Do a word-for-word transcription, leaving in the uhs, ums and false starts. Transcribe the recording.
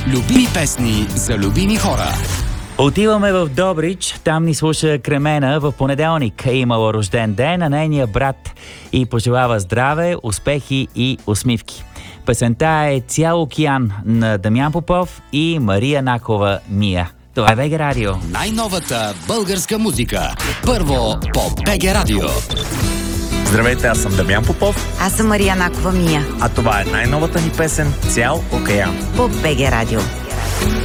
Любими песни за любими хора. Отиваме в Добрич, там ни слуша Кремена. В понеделник е имала рожден ден на нейния брат и пожелава здраве, успехи и усмивки. Песента е "Цял океан" на Дамян Попов и Мария Накова Мия. Това е БГ Радио. Най-новата българска музика. Първо по БГ Радио. Здравейте, аз съм Дамян Попов. Аз съм Мария Накова Мия. А това е най-новата ни песен "Цял океан" по БГ Радио.